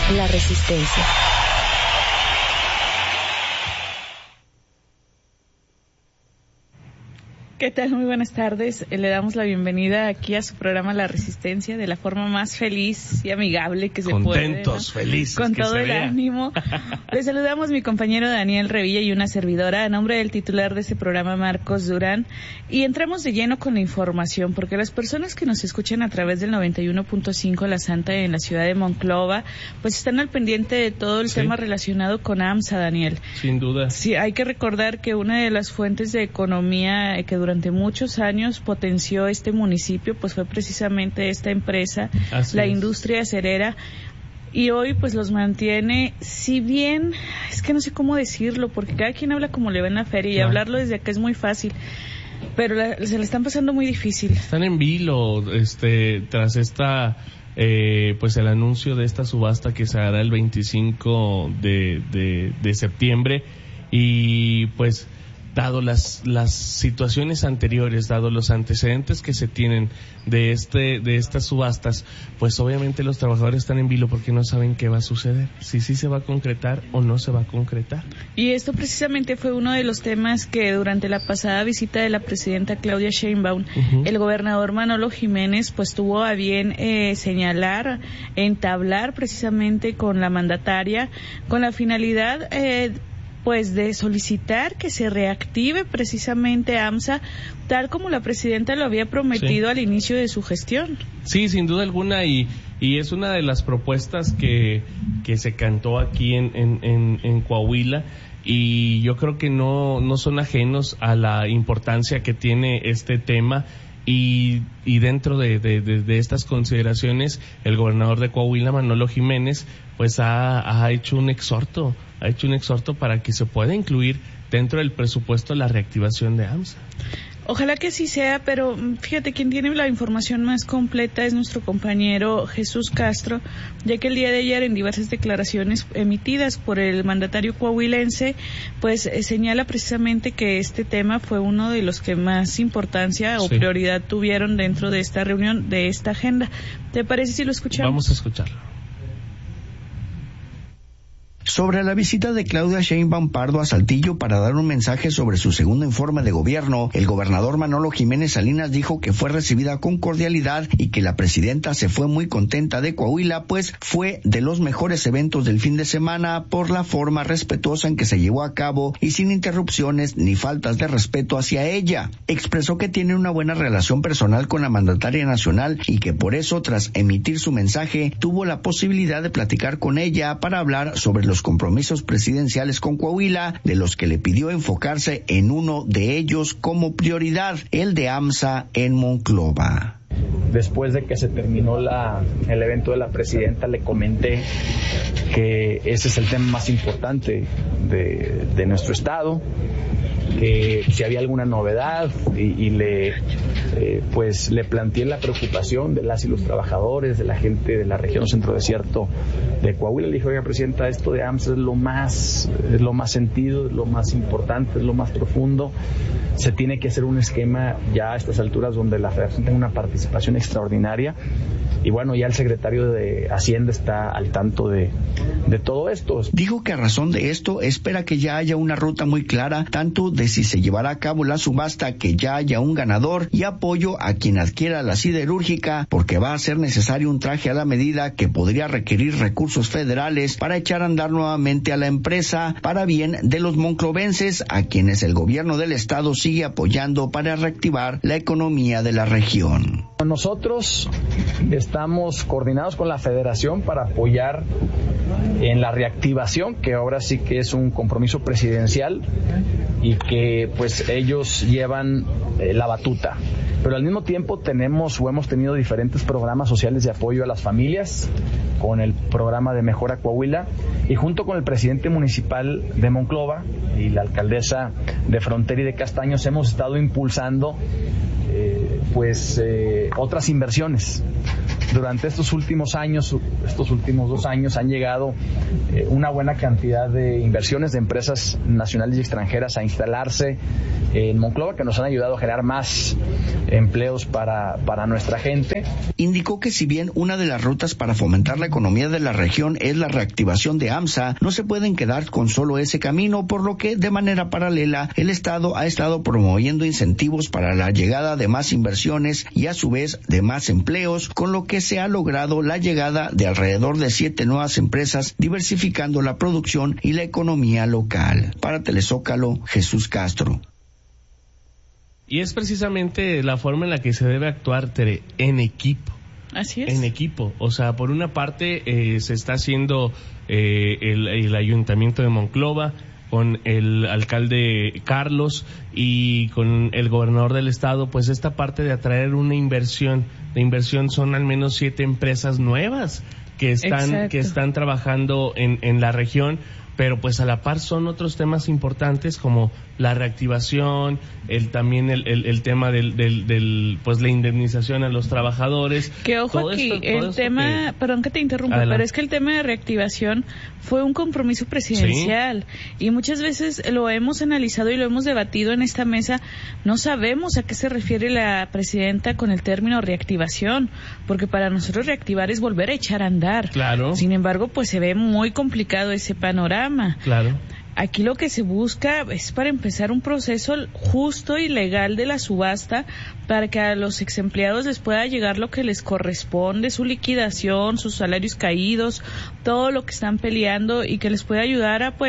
La Resistencia. ¿Qué tal? Muy buenas tardes. Le damos la bienvenida aquí a su programa La Resistencia de la forma más feliz y amigable que se puede. Contentos, ¿no? Felices. Con todo el ánimo. Les saludamos mi compañero Daniel Revilla y una servidora a nombre del titular de este programa, Marcos Durán. Y entramos de lleno con la información, porque las personas que nos escuchan a través del 91.5 La Santa en la ciudad de Monclova, pues están al pendiente de todo el tema relacionado con AMSA, Daniel. Sin duda. Sí, hay que recordar que una de las fuentes de economía que durante muchos años potenció este municipio, pues fue precisamente esta empresa, la industria acerera, y hoy pues los mantiene, si bien, es que no sé cómo decirlo, porque cada quien habla como le va en la feria, y hablarlo desde acá es muy fácil, pero se le están pasando muy difícil. Están en vilo, tras esta... pues el anuncio de esta subasta que se hará el 25 de septiembre, y pues dado las situaciones anteriores, dado los antecedentes que se tienen de estas subastas, pues obviamente los trabajadores están en vilo porque no saben qué va a suceder, si sí se va a concretar o no se va a concretar. Y esto precisamente fue uno de los temas que durante la pasada visita de la presidenta Claudia Sheinbaum, el gobernador Manolo Jiménez pues tuvo a bien señalar, entablar precisamente con la mandataria, con la finalidad pues de solicitar que se reactive precisamente AMSA, tal como la presidenta lo había prometido al inicio de su gestión. Sí, sin duda alguna, y es una de las propuestas que se cantó aquí en Coahuila, y yo creo que no son ajenos a la importancia que tiene este tema. Y dentro de estas consideraciones, el gobernador de Coahuila, Manolo Jiménez, pues ha hecho un exhorto para que se pueda incluir dentro del presupuesto la reactivación de AMSA. Ojalá que sí sea, pero fíjate, quien tiene la información más completa es nuestro compañero Jesús Castro, ya que el día de ayer en diversas declaraciones emitidas por el mandatario coahuilense, pues señala precisamente que este tema fue uno de los que más importancia o prioridad tuvieron dentro de esta reunión, de esta agenda. ¿Te parece si lo escuchamos? Vamos a escucharlo. Sobre la visita de Claudia Sheinbaum Pardo a Saltillo para dar un mensaje sobre su segundo informe de gobierno, el gobernador Manolo Jiménez Salinas dijo que fue recibida con cordialidad y que la presidenta se fue muy contenta de Coahuila, pues fue de los mejores eventos del fin de semana por la forma respetuosa en que se llevó a cabo y sin interrupciones ni faltas de respeto hacia ella. Expresó que tiene una buena relación personal con la mandataria nacional y que por eso, tras emitir su mensaje, tuvo la posibilidad de platicar con ella para hablar sobre los compromisos presidenciales con Coahuila, de los que le pidió enfocarse en uno de ellos como prioridad, el de AMSA en Monclova. Después de que se terminó el evento de la presidenta, le comenté que ese es el tema más importante de nuestro estado, que si había alguna novedad, y le planteé la preocupación de las y los trabajadores, de la gente de la región centro desierto de Coahuila. Le dije, oiga, presidenta, esto de AMSA es lo más sentido, es lo más importante, es lo más profundo. Se tiene que hacer un esquema ya a estas alturas donde la federación tenga una participación extraordinaria, y bueno, ya el secretario de Hacienda está al tanto de todo esto. Dijo que a razón de esto espera que ya haya una ruta muy clara, tanto de si se llevará a cabo la subasta, que ya haya un ganador y apoyo a quien adquiera la siderúrgica, porque va a ser necesario un traje a la medida que podría requerir recursos federales para echar a andar nuevamente a la empresa, para bien de los monclovenses, a quienes el gobierno del estado sigue apoyando para reactivar la economía de la región. Nosotros estamos coordinados con la federación para apoyar en la reactivación, que ahora sí que es un compromiso presidencial y que pues ellos llevan la batuta. Pero al mismo tiempo hemos tenido diferentes programas sociales de apoyo a las familias, con el programa de Mejora Coahuila, y junto con el presidente municipal de Monclova y la alcaldesa de Frontera y de Castaños hemos estado impulsando otras inversiones durante estos últimos 2 años, han llegado una buena cantidad de inversiones de empresas nacionales y extranjeras a instalarse en Monclova, que nos han ayudado a generar más empleos para nuestra gente. Indicó que si bien una de las rutas para fomentar la economía de la región es la reactivación de AMSA, no se pueden quedar con solo ese camino, por lo que de manera paralela el Estado ha estado promoviendo incentivos para la llegada de más inversiones y a su vez de más empleos, con lo que se ha logrado la llegada de alrededor de 7 nuevas empresas, diversificando la producción y la economía local. Para Telezócalo, Jesús Castro. Y es precisamente la forma en la que se debe actuar, Tere, en equipo. Así es. En equipo. O sea, por una parte se está haciendo el Ayuntamiento de Monclova con el alcalde Carlos y con el gobernador del estado, pues esta parte de atraer una inversión. De inversión son al menos 7 empresas nuevas que están trabajando en la región, pero pues a la par son otros temas importantes como la reactivación, también el tema del pues la indemnización a los trabajadores. Que ojo aquí, perdón que te interrumpa, adelante. Pero es que el tema de reactivación fue un compromiso presidencial, ¿sí? Y muchas veces lo hemos analizado y lo hemos debatido en esta mesa, no sabemos a qué se refiere la presidenta con el término reactivación, porque para nosotros reactivar es volver a echar a andar. Claro. Sin embargo, pues se ve muy complicado ese panorama. Claro. Aquí lo que se busca es para empezar un proceso justo y legal de la subasta para que a los exempleados les pueda llegar lo que les corresponde, su liquidación, sus salarios caídos, todo lo que están peleando y que les pueda ayudar a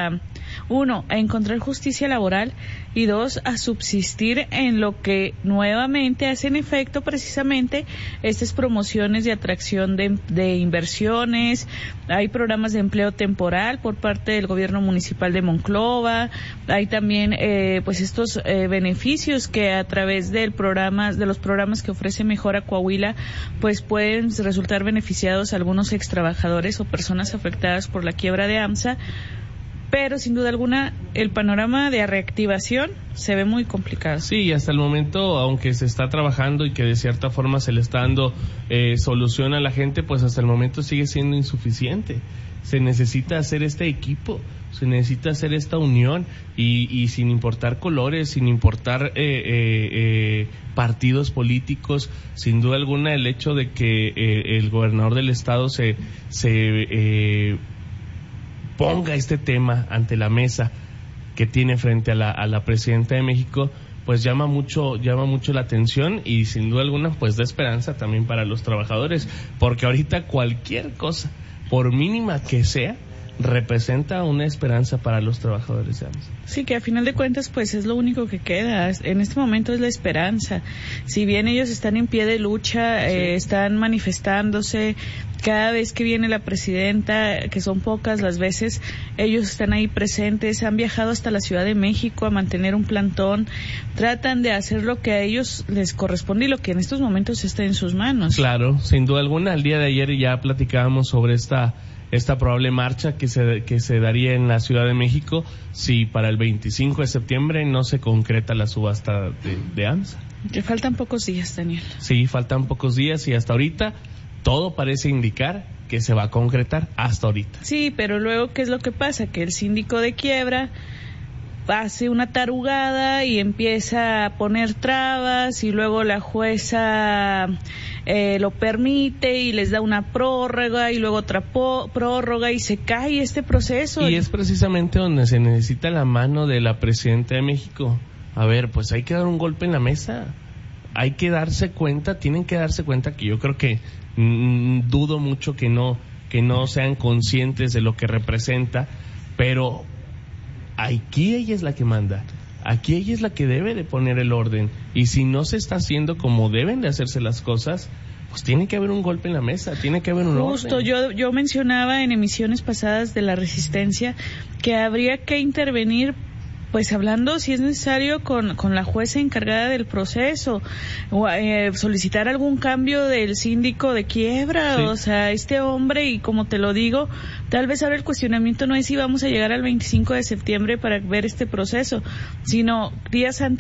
encontrar justicia laboral y 2, a subsistir en lo que nuevamente hacen efecto precisamente estas promociones de atracción de inversiones. Hay programas de empleo temporal por parte del gobierno municipal de Monclova, hay también pues estos beneficios que a través de los programas que ofrece Mejora Coahuila pues pueden resultar beneficiados algunos extrabajadores o personas afectadas por la quiebra de AMSA. Pero sin duda alguna el panorama de reactivación se ve muy complicado. Sí, y hasta el momento, aunque se está trabajando y que de cierta forma se le está dando solución a la gente, pues hasta el momento sigue siendo insuficiente. Se necesita hacer este equipo, se necesita hacer esta unión y sin importar colores, sin importar partidos políticos, sin duda alguna el hecho de que el gobernador del estado se ponga este tema ante la mesa que tiene frente a la presidenta de México, pues llama mucho la atención y sin duda alguna pues da esperanza también para los trabajadores, porque ahorita cualquier cosa, por mínima que sea, representa una esperanza para los trabajadores de AMSA. Sí, que a final de cuentas pues es lo único que queda en este momento, es la esperanza. Si bien ellos están en pie de lucha, sí, están manifestándose cada vez que viene la presidenta, que son pocas las veces, ellos están ahí presentes, han viajado hasta la Ciudad de México a mantener un plantón, tratan de hacer lo que a ellos les corresponde y lo que en estos momentos está en sus manos. Claro, sin duda alguna. El día de ayer ya platicábamos sobre esta probable marcha que se daría en la Ciudad de México si para el 25 de septiembre no se concreta la subasta de AMSA. Que faltan pocos días, Daniel. Sí, faltan pocos días y hasta ahorita todo parece indicar que se va a concretar hasta ahorita. Sí, pero luego, ¿qué es lo que pasa? Que el síndico de quiebra hace una tarugada y empieza a poner trabas y luego la jueza lo permite y les da una prórroga y luego otra prórroga y se cae este proceso. Y es precisamente donde se necesita la mano de la presidenta de México. A ver, pues hay que dar un golpe en la mesa. Hay que darse cuenta, tienen que darse cuenta que yo creo que dudo mucho que no sean conscientes de lo que representa, pero aquí ella es la que manda, aquí ella es la que debe de poner el orden, y si no se está haciendo como deben de hacerse las cosas, pues tiene que haber un golpe en la mesa, tiene que haber un orden. Justo, yo mencionaba en emisiones pasadas de la Resistencia que habría que intervenir, pues hablando si es necesario con la jueza encargada del proceso, o solicitar algún cambio del síndico de quiebra, sí. O sea, este hombre, y como te lo digo, tal vez ahora el cuestionamiento no es si vamos a llegar al 25 de septiembre para ver este proceso, sino días antes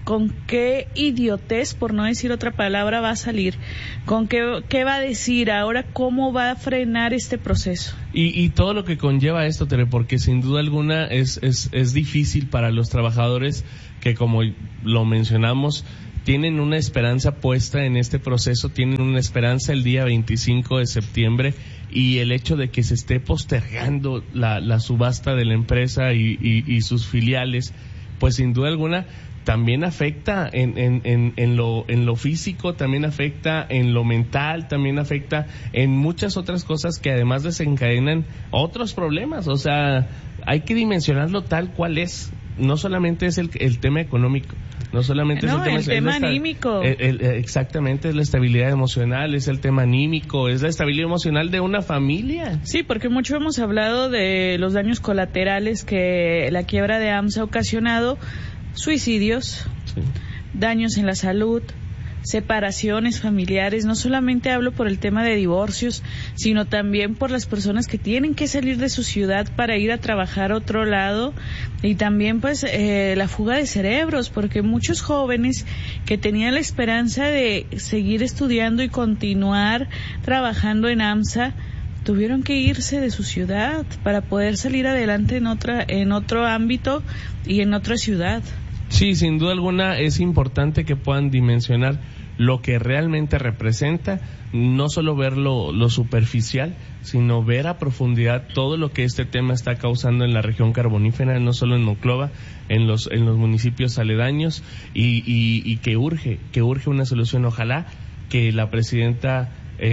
con qué idiotez, por no decir otra palabra, va a salir, con qué va a decir ahora, cómo va a frenar este proceso. Y todo lo que conlleva esto, Tere, porque sin duda alguna es difícil para los trabajadores que, como lo mencionamos, tienen una esperanza puesta en este proceso, tienen una esperanza el día 25 de septiembre, y el hecho de que se esté postergando la subasta de la empresa y sus filiales, pues sin duda alguna también afecta en lo físico, también afecta en lo mental, también afecta en muchas otras cosas que además desencadenan otros problemas. O sea, hay que dimensionarlo tal cual es. No solamente es el tema económico, no solamente es el tema anímico. Exactamente, es la estabilidad emocional, es el tema anímico, es la estabilidad emocional de una familia. Sí, porque mucho hemos hablado de los daños colaterales que la quiebra de AMSA ha ocasionado: suicidios, sí, daños en la salud, separaciones familiares. No solamente hablo por el tema de divorcios, sino también por las personas que tienen que salir de su ciudad para ir a trabajar a otro lado, y también pues la fuga de cerebros, porque muchos jóvenes que tenían la esperanza de seguir estudiando y continuar trabajando en AMSA tuvieron que irse de su ciudad para poder salir adelante en otro ámbito y en otra ciudad. Sí, sin duda alguna es importante que puedan dimensionar lo que realmente representa, no solo ver lo superficial, sino ver a profundidad todo lo que este tema está causando en la región carbonífera, no solo en Monclova, en los municipios aledaños, y que urge una solución. Ojalá que la presidenta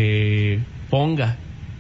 ponga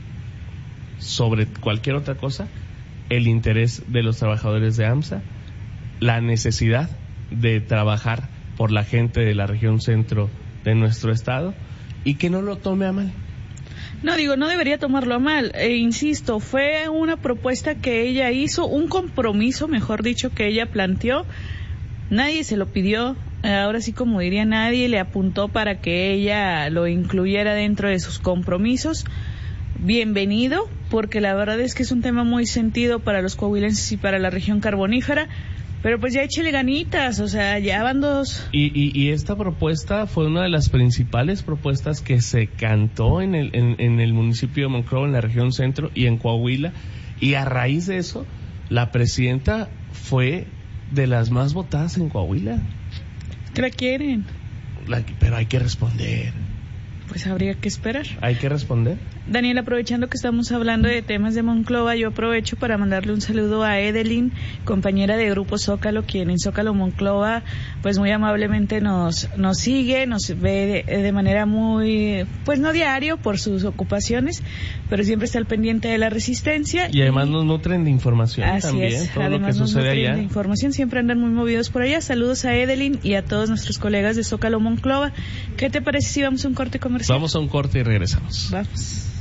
sobre cualquier otra cosa el interés de los trabajadores de AMSA, la necesidad de trabajar por la gente de la región centro de nuestro estado, y que no lo tome a mal. No debería tomarlo a mal. Insisto, fue una propuesta que ella hizo, un compromiso, mejor dicho, que ella planteó. Nadie se lo pidió, ahora sí, como diría, nadie le apuntó para que ella lo incluyera dentro de sus compromisos. Bienvenido, porque la verdad es que es un tema muy sentido para los coahuilenses y para la región carbonífera. Pero pues ya échele ganitas, o sea, ya van dos. Y esta propuesta fue una de las principales propuestas que se cantó en el municipio de Monclova, en la región centro y en Coahuila, y a raíz de eso, la presidenta fue de las más votadas en Coahuila. ¿Qué la quieren? Pero hay que responder. Pues habría que esperar. Hay que responder. Daniel, aprovechando que estamos hablando de temas de Monclova, yo aprovecho para mandarle un saludo a Edelyn, compañera de Grupo Zócalo, quien en Zócalo Monclova, pues muy amablemente nos sigue, nos ve de manera muy, pues no diario por sus ocupaciones, pero siempre está al pendiente de la resistencia. Y además nos nutren de información. Así también, es, todo además lo que sucede allá. De información, siempre andan muy movidos por allá. Saludos a Edelyn y a todos nuestros colegas de Zócalo Monclova. ¿Qué te parece si vamos a un corte comercial? Vamos a un corte y regresamos. Vamos.